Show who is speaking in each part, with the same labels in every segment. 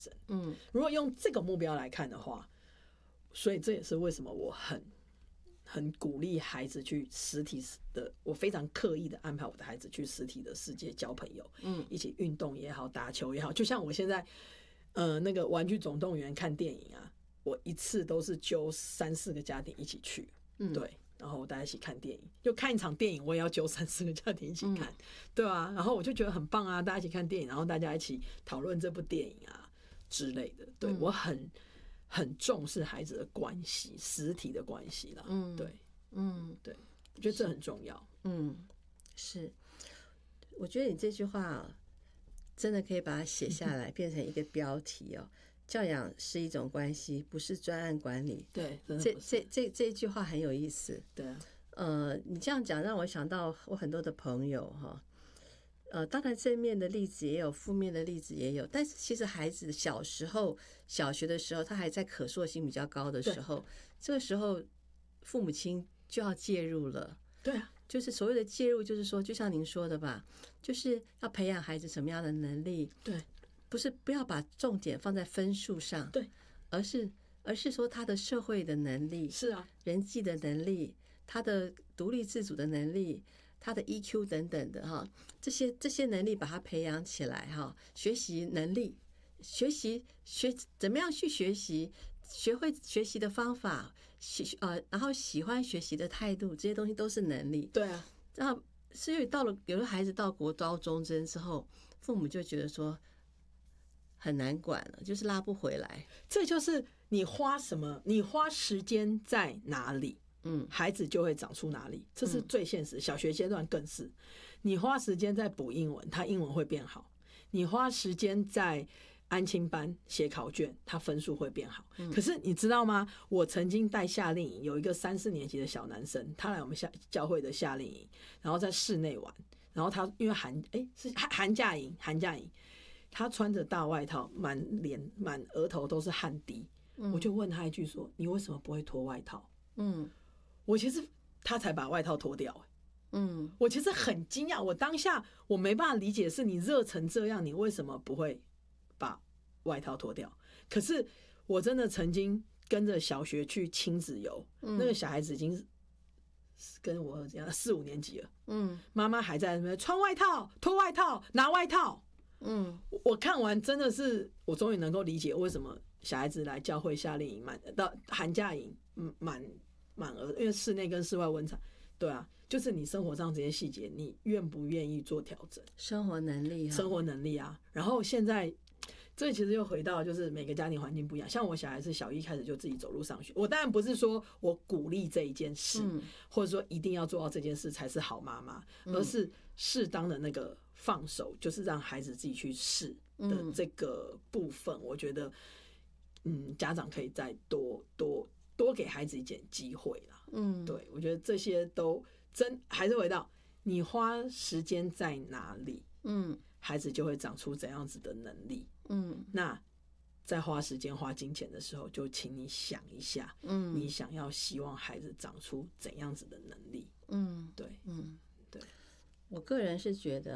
Speaker 1: 如果用这个目标来看的话，所以这也是为什么我很鼓励孩子去实体的，我非常刻意的安排我的孩子去实体的世界交朋友，一起运动也好，打球也好，就像我现在那个玩具总动员看电影啊，我一次都是揪3-4个家庭一起去，对，然后大家一起看电影，就看一场电影我也要揪3-4个家庭一起看，对啊，然后我就觉得很棒啊，大家一起看电影，然后大家一起讨论这部电影啊之类的，对，我很重视孩子的关系，实体的关系啦，对，对，我觉得这很重要，
Speaker 2: 是，我觉得你这句话真的可以把它写下来，变成一个标题哦。教养是一种关系，不是专案管理。
Speaker 1: 对，真的不是
Speaker 2: 这一句话很有意思。
Speaker 1: 对啊，
Speaker 2: 你这样讲让我想到我很多的朋友哈。当然正面的例子也有，负面的例子也有，但是其实孩子小时候小学的时候他还在可塑性比较高的时候，这个时候父母亲就要介入了。
Speaker 1: 对啊，
Speaker 2: 就是所谓的介入，就是说就像您说的吧，就是要培养孩子什么样的能力。
Speaker 1: 对，
Speaker 2: 不要把重点放在分数上，
Speaker 1: 对，
Speaker 2: 而是说他的社会的能力，
Speaker 1: 是啊，
Speaker 2: 人际的能力，他的独立自主的能力，他的 EQ 等等的哈，这些能力把他培养起来哈，学习能力，怎么样去学习，学会学习的方法，然后喜欢学习的态度，这些东西都是能力。
Speaker 1: 对啊，
Speaker 2: 然后所以有的孩子到国高中生之后，父母就觉得说很难管了，就是拉不回来。
Speaker 1: 这就是你花时间在哪里，孩子就会长出哪里，这是最现实。小学阶段更是，你花时间在补英文，他英文会变好；你花时间在安亲班写考卷，他分数会变好。可是你知道吗？我曾经带夏令营，有一个3-4年级的小男生，他来我们教会的夏令营，然后在室内玩，然后他因为是寒假营。他穿着大外套，满额头都是汗滴，我就问他一句说：“你为什么不会脱外套？”我其实他才把外套脱掉，我其实很惊讶，我当下我没办法理解，是你热成这样，你为什么不会把外套脱掉？可是我真的曾经跟着小学去亲子游，那个小孩子已经跟我这样4-5年级了，妈妈还在那边穿外套、脱外套、拿外套。我看完真的是，我终于能够理解为什么小孩子来教会夏令营到寒假营满额，因为室内跟室外温差，对啊，就是你生活上这些细节，你愿不愿意做调整？
Speaker 2: 生活能力
Speaker 1: 啊。然后现在这其实又回到就是每个家庭环境不一样，像我小孩是小1开始就自己走路上学，我当然不是说我鼓励这一件事，或者说一定要做到这件事才是好妈妈，而是适当的那个放手，就是让孩子自己去试的这个部分，我觉得家长可以再多给孩子一点机会啦。对，我觉得这些都还是回到你花时间在哪里，孩子就会长出怎样子的能力。那在花时间花金钱的时候，就请你想一下，你希望孩子长出怎样子的能力。对，对，
Speaker 2: 我个人是觉得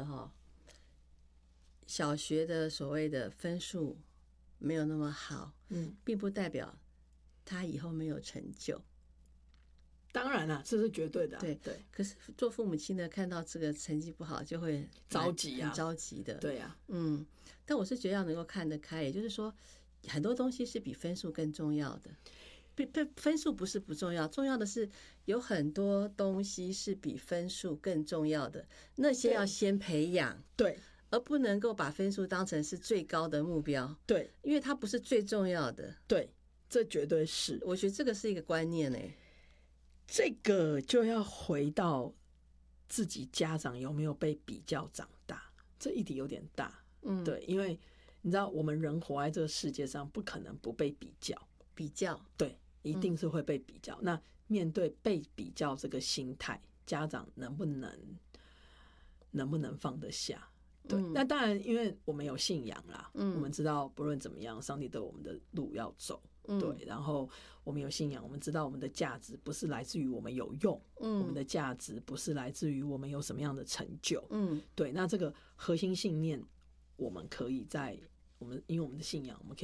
Speaker 2: 小学的所谓的分数没有那么好，并不代表他以后没有成就。
Speaker 1: 当然啦，这是绝对的。
Speaker 2: 对。可是做父母亲的看到这个成绩不好，就会
Speaker 1: 着急啊，
Speaker 2: 很着急的。
Speaker 1: 对啊，
Speaker 2: 但我是觉得要能够看得开，也就是说，很多东西是比分数更重要的。分数不是不重要，重要的是有很多东西是比分数更重要的，那些要先培养。
Speaker 1: 对。
Speaker 2: 而不能够把分数当成是最高的目标。
Speaker 1: 对，
Speaker 2: 因为它不是最重要的。
Speaker 1: 对，这绝对是。
Speaker 2: 我觉得这个是一个观念
Speaker 1: 这个就要回到自己家长有没有被比较长大，这议题有点大。对，因为你知道我们人活在这个世界上，不可能不被比较。对，一定是会被比较。那面对被比较这个心态，家长能不能放得下？对，那当然，因为我们有信仰啦，我们知道不论怎么样，上帝都有我们的路要走。对，然后我们有信仰，我们知道我们的价值不是来自于我们有用，我们的价值不是来自于我们有什么样的成就。对，那这个核心信念，我们可以因为我们的信仰，我们可以